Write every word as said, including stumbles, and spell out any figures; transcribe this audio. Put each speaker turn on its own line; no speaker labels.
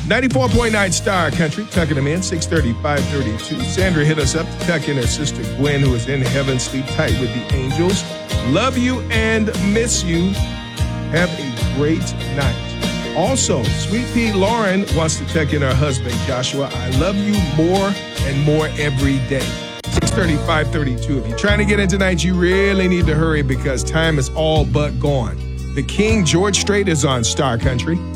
ninety-four point nine Star Country, tucking them in, six thirty, five thirty-two. Sandra hit us up to tuck in her sister Gwen, who is in heaven, sleep tight with the angels. Love you and miss you. Have a great night. Also, Sweet Pea Lauren wants to tuck in her husband, Joshua. I love you more and more every day. six thirty, five thirty-two. If you're trying to get in tonight, you really need to hurry because time is all but gone. The King George Strait is on Star Country.